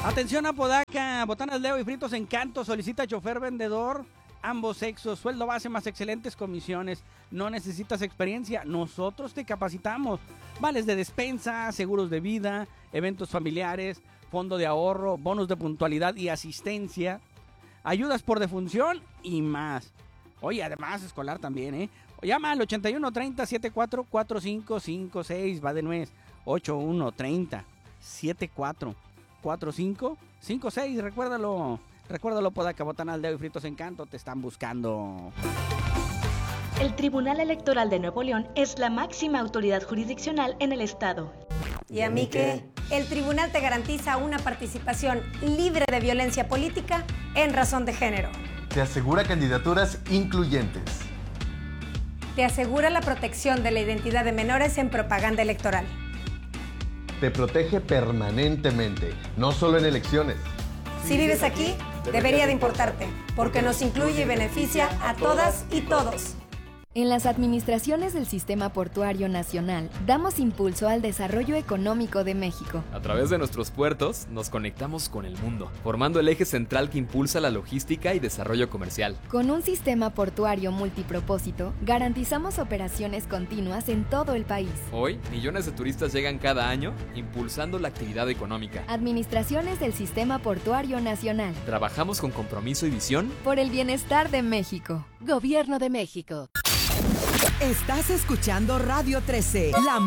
Atención Apodaca, botanas Leo y fritos Encanto, solicita chofer vendedor, ambos sexos, sueldo base más excelentes comisiones, no necesitas experiencia, nosotros te capacitamos, vales de despensa, seguros de vida, eventos familiares, fondo de ahorro, bonos de puntualidad y asistencia, ayudas por defunción y más. Oye, además escolar también, ¿eh? Llama al 8130-744556, va de nuez, 8130-744556, recuérdalo, Podaca, botanas Leo y fritos Encanto, te están buscando. El Tribunal Electoral de Nuevo León es la máxima autoridad jurisdiccional en el estado. ¿Y a mí qué? El tribunal te garantiza una participación libre de violencia política en razón de género. Te asegura candidaturas incluyentes. Te asegura la protección de la identidad de menores en propaganda electoral. Te protege permanentemente, no solo en elecciones. Si vives aquí, debería de importarte, porque nos incluye y beneficia a todas y todos. En las administraciones del Sistema Portuario Nacional, damos impulso al desarrollo económico de México. A través de nuestros puertos, nos conectamos con el mundo, formando el eje central que impulsa la logística y desarrollo comercial. Con un sistema portuario multipropósito, garantizamos operaciones continuas en todo el país. Hoy, millones de turistas llegan cada año, impulsando la actividad económica. Administraciones del Sistema Portuario Nacional. Trabajamos con compromiso y visión por el bienestar de México. Gobierno de México. Estás escuchando Radio 13, la